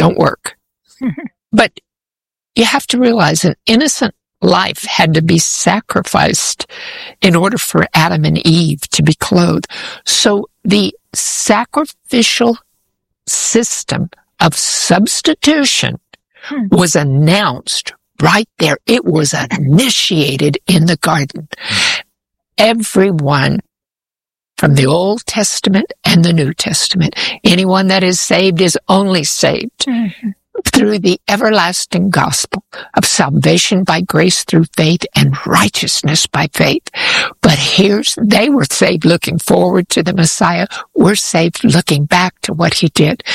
don't work. But you have to realize an innocent life had to be sacrificed in order for Adam and Eve to be clothed. So the sacrificial system of substitution was announced right there. It was initiated in the garden. Everyone from the Old Testament and the New Testament, anyone that is saved is only saved through the everlasting gospel of salvation by grace through faith and righteousness by faith. But they were saved looking forward to the Messiah. We're saved looking back to what he did.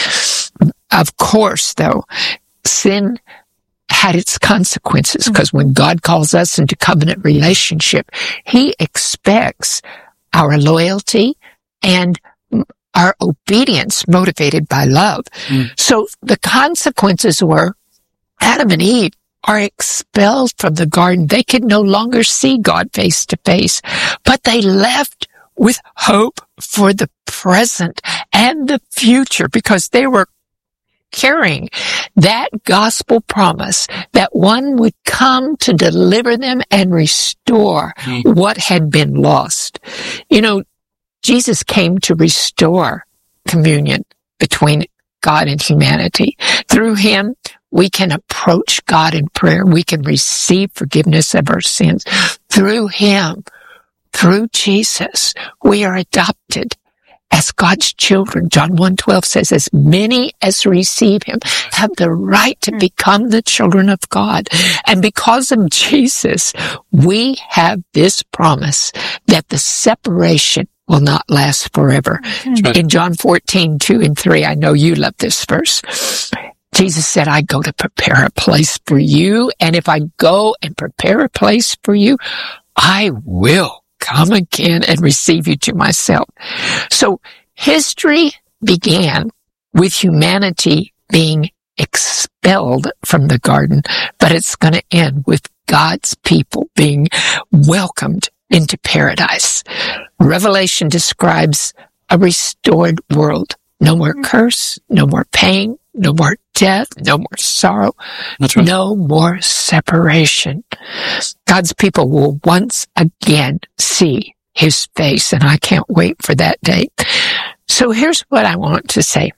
Of course, though, sin had its consequences, because when God calls us into covenant relationship, he expects our loyalty and our obedience motivated by love. So the consequences were Adam and Eve are expelled from the garden. They could no longer see God face to face, but they left with hope for the present and the future, because they were carrying that gospel promise that one would come to deliver them and restore what had been lost. You know, Jesus came to restore communion between God and humanity. Through him, we can approach God in prayer. We can receive forgiveness of our sins. Through him, through Jesus, we are adopted as God's children. John 1:12 says, as many as receive him have the right to become the children of God. And because of Jesus, we have this promise that the separation will not last forever. In John 14:2 and 3, I know you love this verse. Jesus said, I go to prepare a place for you. And if I go and prepare a place for you, I will come again and receive you to myself. So history began with humanity being expelled from the garden, but it's going to end with God's people being welcomed into paradise. Revelation describes a restored world. No more curse, no more pain, no more death, no more sorrow, no more separation. God's people will once again see his face, and I can't wait for that day. So here's what I want to say.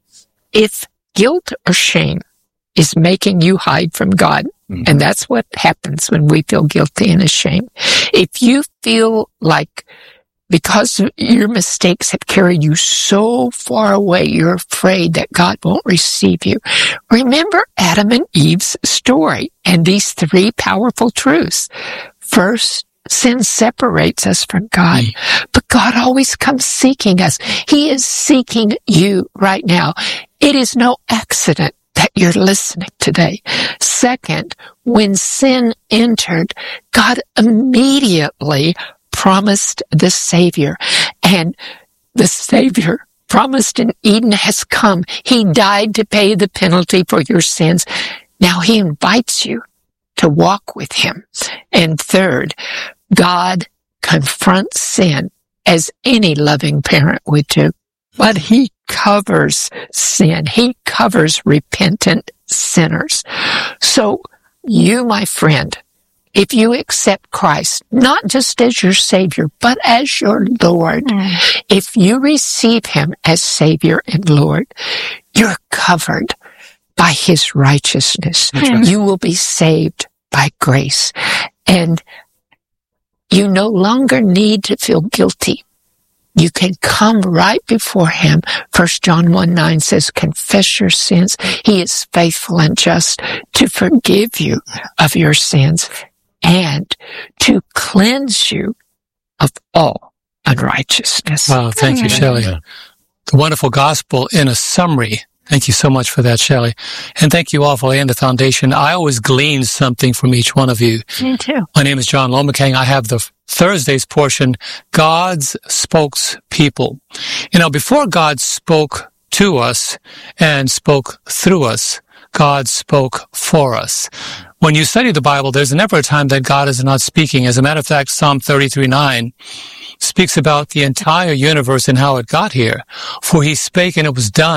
If guilt or shame is making you hide from God, and that's what happens when we feel guilty and ashamed. If you feel like because your mistakes have carried you so far away, you're afraid that God won't receive you. Remember Adam and Eve's story and these three powerful truths. First, sin separates us from God, but God always comes seeking us. He is seeking you right now. It is no accident that you're listening today. Second, when sin entered, God immediately promised the Savior, and the Savior promised in Eden has come. He died to pay the penalty for your sins. Now he invites you to walk with him. And third, God confronts sin as any loving parent would do, but he covers sin. He covers repentant sinners. So you, my friend, if you accept Christ, not just as your Savior, but as your Lord, if you receive him as Savior and Lord, you're covered by his righteousness. You will be saved by grace. And you no longer need to feel guilty. You can come right before him. 1 John 1:9 says, confess your sins. He is faithful and just to forgive you of your sins and to cleanse you of all unrighteousness. Wow, thank you, Shelley. The wonderful gospel in a summary. Thank you so much for that, Shelley. And thank you all for laying the foundation. I always glean something from each one of you. Me too. My name is John Lomacang. I have the Thursday's portion, God's spokespeople. You know, before God spoke to us and spoke through us, God spoke for us. When you study the Bible, there's never a time that God is not speaking. As a matter of fact, Psalm 33:9 speaks about the entire universe and how it got here. For he spake and it was done.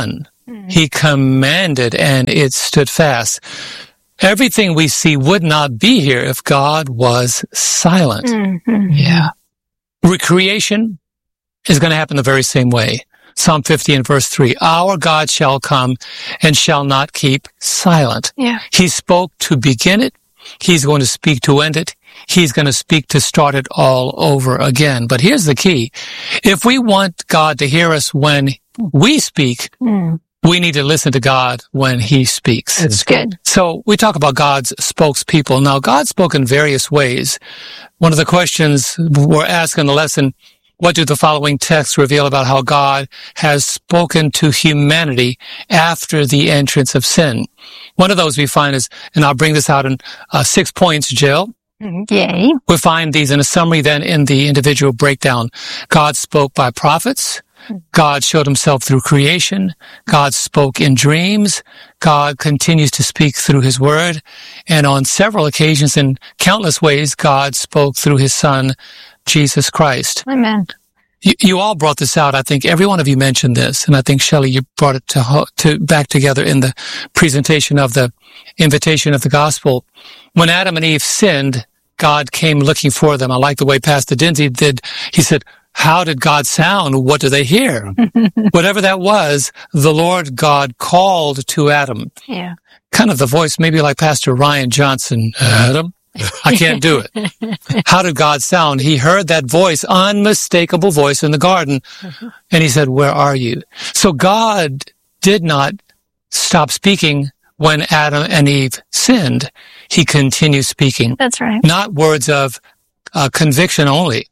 He commanded, and it stood fast. Everything we see would not be here if God was silent. Yeah. Recreation is going to happen the very same way. Psalm 50 and verse 3, our God shall come and shall not keep silent. Yeah. He spoke to begin it. He's going to speak to end it. He's going to speak to start it all over again. But here's the key. If we want God to hear us when we speak, we need to listen to God when He speaks. That's good. So we talk about God's spokespeople. Now, God spoke in various ways. One of the questions we're asked in the lesson, what do the following texts reveal about how God has spoken to humanity after the entrance of sin? One of those we find is, and I'll bring this out in 6 points, Jill. Yay. We find these in a summary then in the individual breakdown. God spoke by prophets. God showed Himself through creation. God spoke in dreams. God continues to speak through His Word. And on several occasions, in countless ways, God spoke through His Son, Jesus Christ. Amen. You all brought this out. I think every one of you mentioned this, and I think, Shelley, you brought it to back together in the presentation of the invitation of the gospel. When Adam and Eve sinned, God came looking for them. I like the way Pastor Dinsey did. He said, how did God sound? What do they hear? Whatever that was, the Lord God called to Adam. Yeah. Kind of the voice, maybe like Pastor Ryan Johnson. Adam, I can't do it. How did God sound? He heard that voice, unmistakable voice in the garden. And He said, where are you? So God did not stop speaking when Adam and Eve sinned. He continued speaking. That's right. Not words of conviction only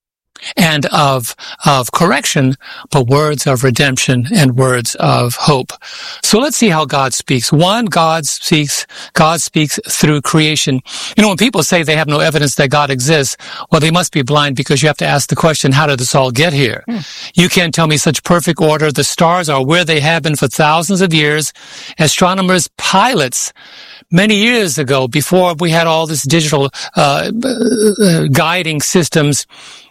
and of correction, but words of redemption and words of hope. So let's see how God speaks. One, God speaks through creation. You know, when people say they have no evidence that God exists, well, they must be blind, because you have to ask the question, how did this all get here? You can't tell me such perfect order. The stars are where they have been for thousands of years. Astronomers, pilots, many years ago, before we had all this digital guiding systems,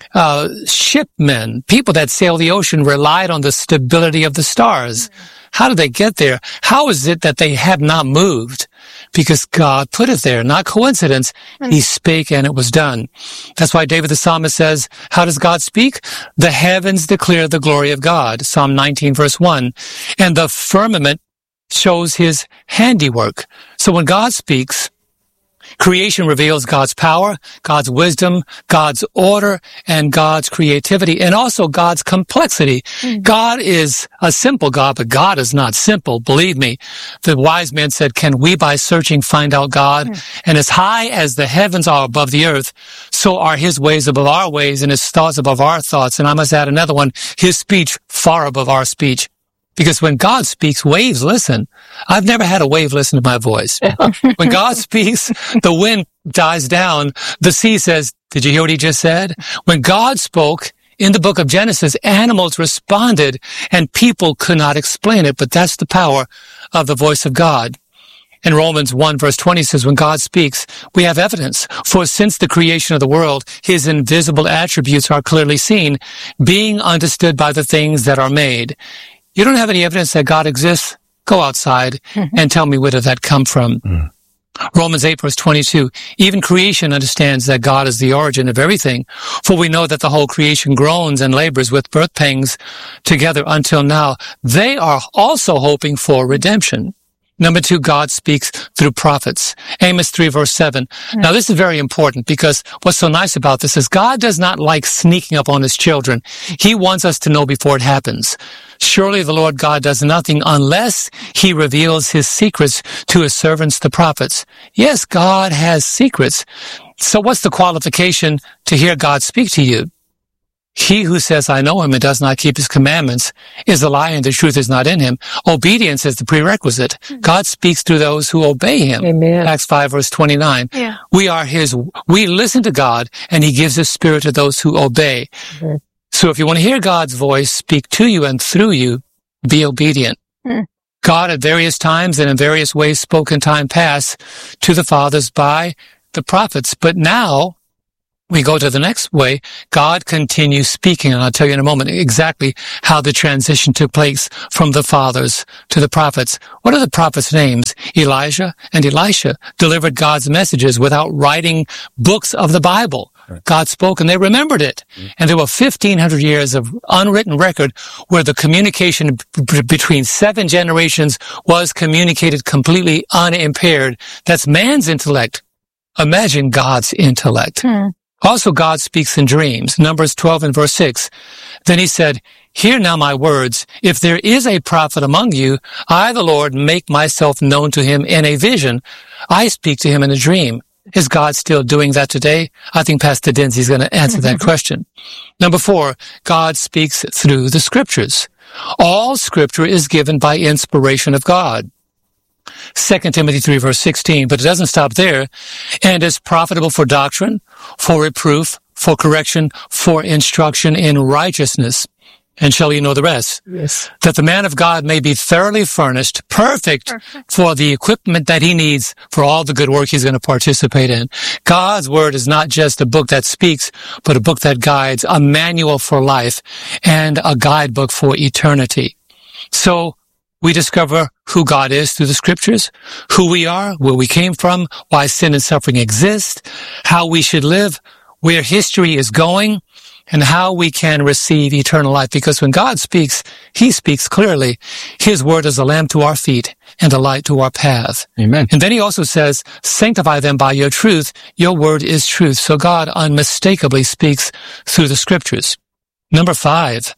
shipmen, people that sail the ocean, relied on the stability of the stars. How did they get there? How is it that they have not moved? Because God put it there, not coincidence. He spake and it was done. That's why David the psalmist says, how does God speak? The heavens declare the glory of God, Psalm 19 verse 1. And the firmament shows His handiwork. So when God speaks, creation reveals God's power, God's wisdom, God's order, and God's creativity, and also God's complexity. God is a simple God, but God is not simple. Believe me, the wise man said, can we by searching find out God? And as high as the heavens are above the earth, so are His ways above our ways and His thoughts above our thoughts. And I must add another one, His speech far above our speech. Because when God speaks, waves listen. I've never had a wave listen to my voice. When God speaks, the wind dies down. The sea says, did you hear what He just said? When God spoke in the book of Genesis, animals responded and people could not explain it. But that's the power of the voice of God. In Romans 1 verse 20 says, when God speaks, we have evidence. For since the creation of the world, His invisible attributes are clearly seen, being understood by the things that are made. You don't have any evidence that God exists? Go outside and tell me where did that come from. Romans 8 verse 22, even creation understands that God is the origin of everything. For we know that the whole creation groans and labors with birth pangs together until now. They are also hoping for redemption. Number 2, God speaks through prophets. Amos 3 verse 7. Now this is very important, because what's so nice about this is God does not like sneaking up on His children. He wants us to know before it happens. Surely the Lord God does nothing unless He reveals His secrets to His servants, the prophets. Yes, God has secrets. So what's the qualification to hear God speak to you? He who says, I know Him and does not keep His commandments is a liar, and the truth is not in him. Obedience is the prerequisite. God speaks through those who obey Him. Amen. Acts 5 verse 29. Yeah. We listen to God, and He gives His Spirit to those who obey. So if you want to hear God's voice speak to you and through you, be obedient. God at various times and in various ways spoke in time past to the fathers by the prophets. But now we go to the next way, God continues speaking, and I'll tell you in a moment exactly how the transition took place from the fathers to the prophets. What are the prophets' names? Elijah and Elisha delivered God's messages without writing books of the Bible. God spoke and they remembered it. And there were 1,500 years of unwritten record where the communication between 7 generations was communicated completely unimpaired. That's man's intellect. Imagine God's intellect. Also, God speaks in dreams. Numbers 12 and verse 6. Then he said, "Hear now my words. If there is a prophet among you, I, the Lord, make myself known to him in a vision. I speak to him in a dream." Is God still doing that today? I think Pastor Dinsey is going to answer that question. Number 4, God speaks through the scriptures. All scripture is given by inspiration of God. 2 Timothy 3 verse 16, but it doesn't stop there, and is profitable for doctrine, for reproof, for correction, for instruction in righteousness. And shall you know the rest? Yes. That the man of God may be thoroughly furnished, perfect for the equipment that he needs for all the good work he's going to participate in. God's word is not just a book that speaks, but a book that guides, a manual for life, and a guidebook for eternity. So we discover who God is through the scriptures, who we are, where we came from, why sin and suffering exist, how we should live, where history is going, and how we can receive eternal life. Because when God speaks, he speaks clearly. His word is a lamp to our feet and a light to our path. Amen. And then he also says, sanctify them by your truth. Your word is truth. So God unmistakably speaks through the scriptures. Number 5.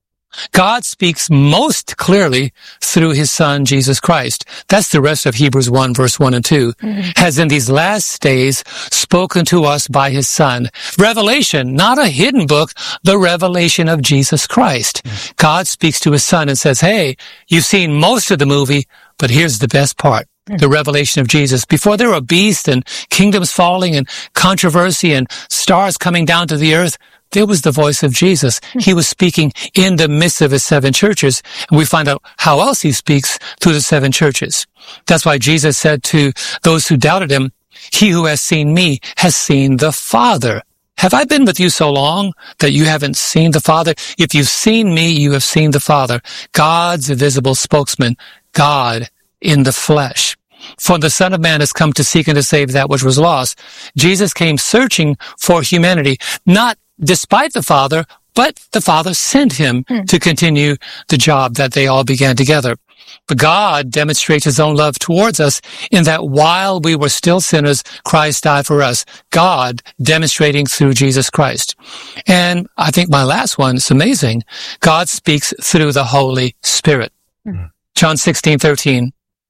God speaks most clearly through his son, Jesus Christ. That's the rest of Hebrews 1, verse 1 and 2. Has in these last days spoken to us by his son. Revelation, not a hidden book, the revelation of Jesus Christ. God speaks to his son and says, hey, you've seen most of the movie, but here's the best part. The revelation of Jesus. Before there were beasts and kingdoms falling and controversy and stars coming down to the earth, there was the voice of Jesus. He was speaking in the midst of his 7 churches. And we find out how else he speaks through the 7 churches. That's why Jesus said to those who doubted him, he who has seen me has seen the Father. Have I been with you so long that you haven't seen the Father? If you've seen me, you have seen the Father. God's visible spokesman, God in the flesh. For the Son of Man has come to seek and to save that which was lost. Jesus came searching for humanity, not despite the Father, but the Father sent him to continue the job that they all began together. But God demonstrates his own love towards us in that while we were still sinners, Christ died for us. God demonstrating through Jesus Christ. And I think my last one is amazing. God speaks through the Holy Spirit. John 16:13.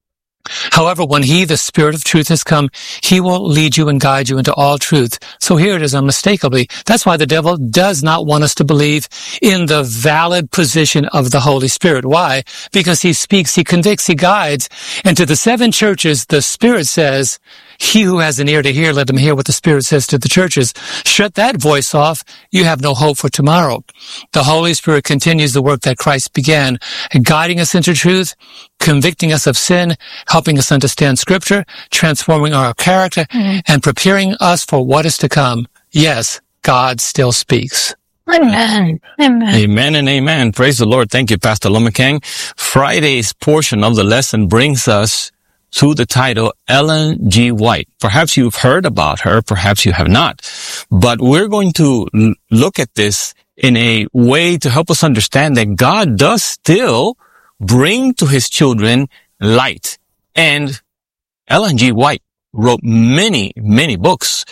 However, when he, the Spirit of truth, has come, he will lead you and guide you into all truth. So here it is unmistakably. That's why the devil does not want us to believe in the valid position of the Holy Spirit. Why? Because he speaks, he convicts, he guides. And to the 7 churches, the Spirit says, he who has an ear to hear, let him hear what the Spirit says to the churches. Shut that voice off. You have no hope for tomorrow. The Holy Spirit continues the work that Christ began, guiding us into truth, convicting us of sin, helping us understand Scripture, transforming our character, and preparing us for what is to come. Yes, God still speaks. Amen. Amen. Amen and amen. Praise the Lord. Thank you, Pastor Lomacang. Friday's portion of the lesson brings us to the title, Ellen G. White. Perhaps you've heard about her, perhaps you have not. But we're going to look at this in a way to help us understand that God does still bring to his children light. And Ellen G. White wrote many, many books.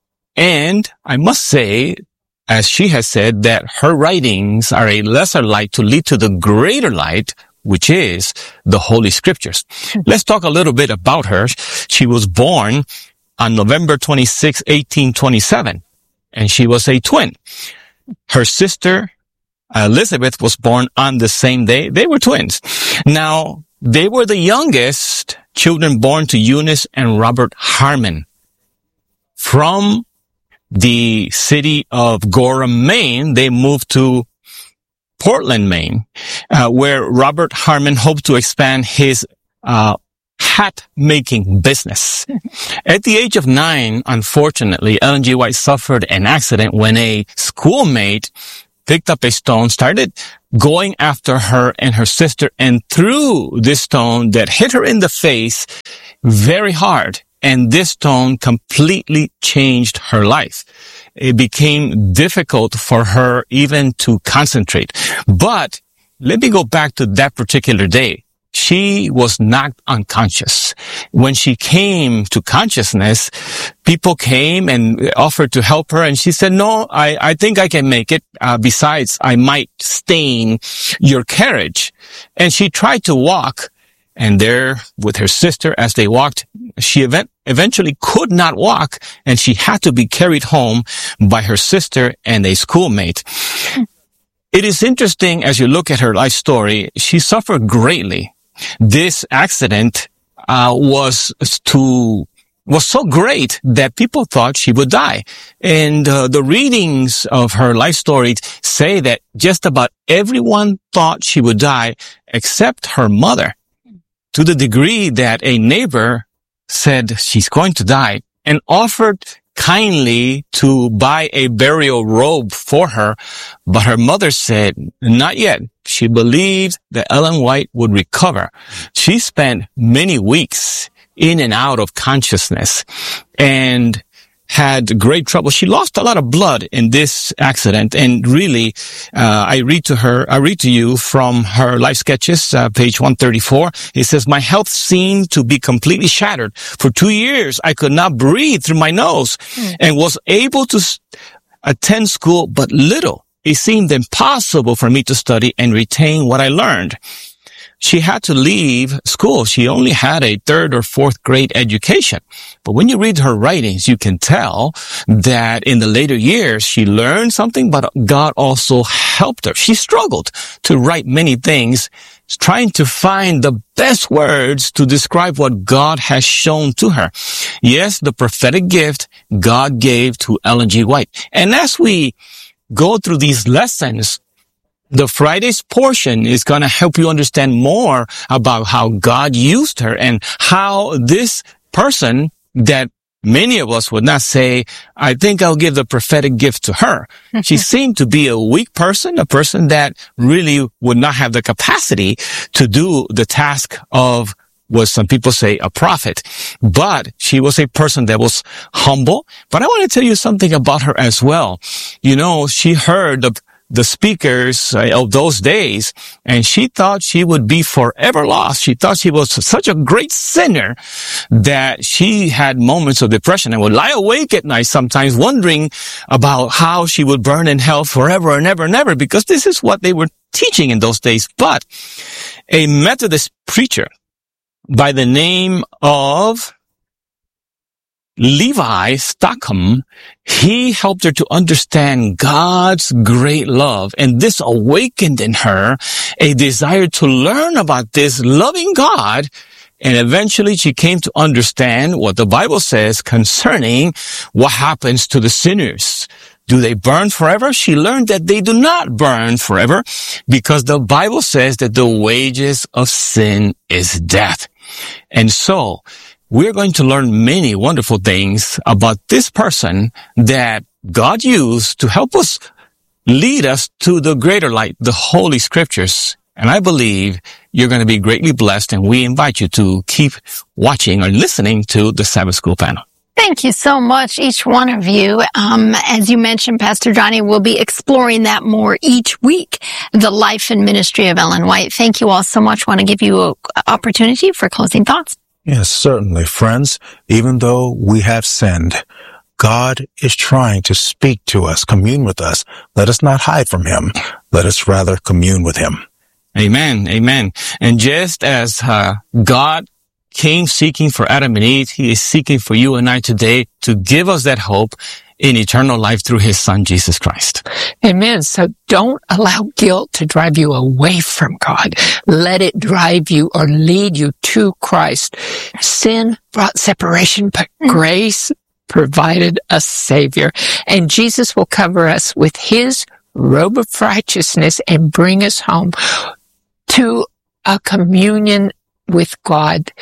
And I must say, as she has said, that her writings are a lesser light to lead to the greater light, which is the Holy Scriptures. Let's talk a little bit about her. She was born on November 26, 1827, and she was a twin. Her sister, Elizabeth, was born on the same day. They were twins. Now, they were the youngest children born to Eunice and Robert Harmon. From the city of Gorham, Maine, they moved to Portland, Maine, where Robert Harmon hoped to expand his hat-making business. At the age of 9, unfortunately, Ellen G. White suffered an accident when a schoolmate picked up a stone, started going after her and her sister, and threw this stone that hit her in the face very hard. And this stone completely changed her life. It became difficult for her even to concentrate. But let me go back to that particular day. She was knocked unconscious. When she came to consciousness, people came and offered to help her, and she said, no, I think I can make it. Besides, I might stain your carriage. And she tried to walk, and there with her sister as they walked, she eventually could not walk, and she had to be carried home by her sister and a schoolmate. It is interesting as you look at her life story, she suffered greatly. This accident was so great that people thought she would die. And the readings of her life story say that just about everyone thought she would die except her mother, to the degree that a neighbor said she's going to die and offered kindly to buy a burial robe for her, but her mother said not yet. She believed that Ellen White would recover. She spent many weeks in and out of consciousness and had great trouble. She lost a lot of blood in this accident, and really, I read to you from her life sketches, page 134. It says, my health seemed to be completely shattered. For 2 years, I could not breathe through my nose and was able to attend school but little. It seemed impossible for me to study and retain what I learned. She had to leave school. She only had a 3rd or 4th grade education. But when you read her writings, you can tell that in the later years, she learned something, but God also helped her. She struggled to write many things, trying to find the best words to describe what God has shown to her. Yes, the prophetic gift God gave to Ellen G. White. And as we go through these lessons, the Friday's portion is going to help you understand more about how God used her and how this person that many of us would not say, I think I'll give the prophetic gift to her. She seemed to be a weak person, a person that really would not have the capacity to do the task of what some people say a prophet. But she was a person that was humble. But I want to tell you something about her as well. You know, she heard the speakers of those days, and she thought she would be forever lost. She thought she was such a great sinner that she had moments of depression and would lie awake at night sometimes wondering about how she would burn in hell forever and ever and ever, because this is what they were teaching in those days. But a Methodist preacher by the name of Levi Stockham, he helped her to understand God's great love, and this awakened in her a desire to learn about this loving God, and eventually she came to understand what the Bible says concerning what happens to the sinners. Do they burn forever? She learned that they do not burn forever, because the Bible says that the wages of sin is death. And so, we're going to learn many wonderful things about this person that God used to help us lead us to the greater light, the Holy Scriptures. And I believe you're going to be greatly blessed, and we invite you to keep watching or listening to the Sabbath School panel. Thank you so much, each one of you. As you mentioned, Pastor Johnny, we'll be exploring that more each week, the life and ministry of Ellen White. Thank you all so much. I want to give you an opportunity for closing thoughts. Yes, certainly, friends. Even though we have sinned, God is trying to speak to us, commune with us. Let us not hide from him. Let us rather commune with him. Amen. Amen. And just as God came seeking for Adam and Eve, he is seeking for you and I today to give us that hope in eternal life through his Son, Jesus Christ. Amen. So don't allow guilt to drive you away from God. Let it drive you or lead you to Christ. Sin brought separation, but grace provided a Savior. And Jesus will cover us with his robe of righteousness and bring us home to a communion with God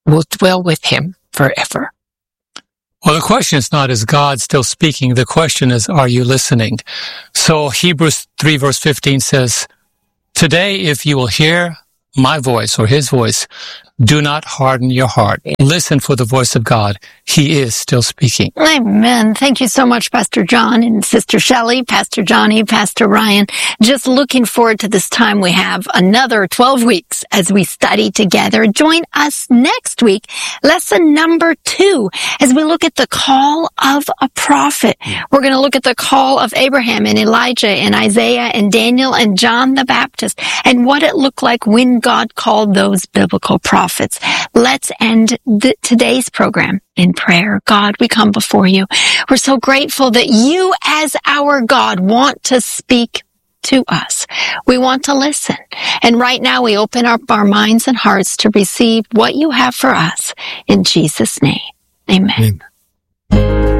will dwell with him forever. Well, the question is not, is God still speaking? The question is, are you listening? So Hebrews 3 verse 15 says, today, if you will hear my voice or his voice, do not harden your heart. Listen for the voice of God. He is still speaking. Amen. Thank you so much, Pastor John and Sister Shelley, Pastor Johnny, Pastor Ryan. Just looking forward to this time. We have another 12 weeks as we study together. Join us next week, lesson number 2, as we look at the call of a prophet. We're going to look at the call of Abraham and Elijah and Isaiah and Daniel and John the Baptist and what it looked like when God called those biblical prophets. Let's end today's program in prayer. God, we come before you. We're so grateful that you, as our God, want to speak to us. We want to listen. And right now we open up our minds and hearts to receive what you have for us. In Jesus' name, amen.